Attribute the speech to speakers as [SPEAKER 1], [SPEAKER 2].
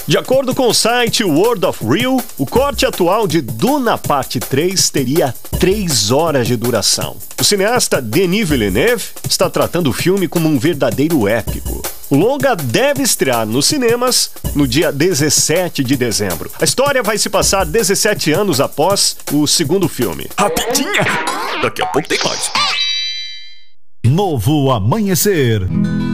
[SPEAKER 1] De acordo com o site World of Real, o corte atual de Duna Parte 3 teria 3 horas de duração. O cineasta Denis Villeneuve está tratando o filme como um verdadeiro épico. O longa deve estrear nos cinemas no dia 17 de dezembro. A história vai se passar 17 anos após o segundo filme.
[SPEAKER 2] Rapidinha! Daqui a pouco tem mais.
[SPEAKER 3] Novo Amanhecer.